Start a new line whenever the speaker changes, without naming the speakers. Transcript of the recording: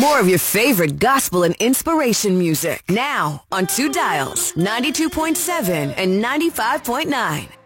More of your favorite gospel and inspiration music now on 2 dials, 92.7 and 95.9.